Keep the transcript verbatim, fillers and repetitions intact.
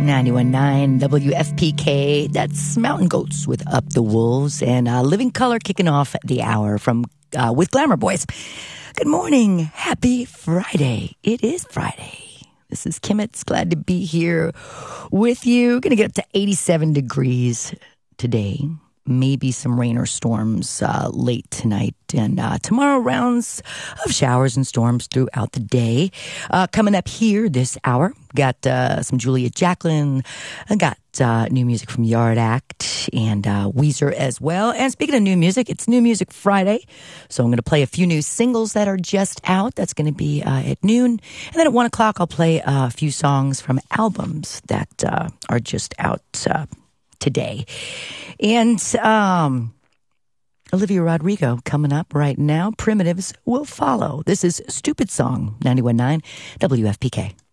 ninety-one point nine W F P K. That's Mountain Goats with Up the Wolves, and uh, Living Color kicking off the hour from uh, with Glamour Boys. Good morning. Happy Friday. It is Friday. This is Kimmets. Glad to be here with you. Going to get up to eighty-seven degrees today. Maybe some rain or storms uh, late tonight. And uh, tomorrow, rounds of showers and storms throughout the day. Uh, coming up here this hour, got uh, some Julia Jacklin. I got uh, new music from Yard Act and uh, Weezer as well. And speaking of new music, it's New Music Friday. So I'm going to play a few new singles that are just out. That's going to be uh, at noon. And then at one o'clock, I'll play uh, a few songs from albums that uh, are just out uh today. And um, Olivia Rodrigo coming up right now. Primitives will follow. This is Stupid Song, ninety-one point nine W F P K.